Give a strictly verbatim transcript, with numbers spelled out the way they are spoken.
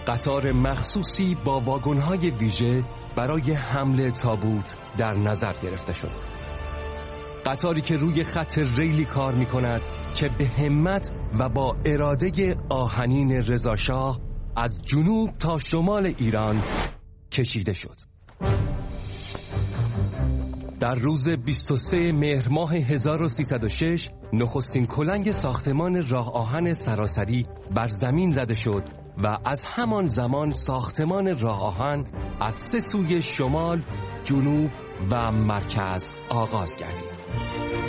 قطار مخصوصی با واگن‌های ویژه برای حمل تابوت در نظر گرفته شد. قطاری که روی خط ریلی کار می‌کند که به همت و با اراده آهنین رضاشاه از جنوب تا شمال ایران کشیده شد. در روز بیست و سوم مهر ماه هزار و سیصد و شش نخستین کلنگ ساختمان راه آهن سراسری بر زمین زده شد و از همان زمان ساختمان راه آهن از سه سوی شمال، جنوب و مرکز آغاز گردید.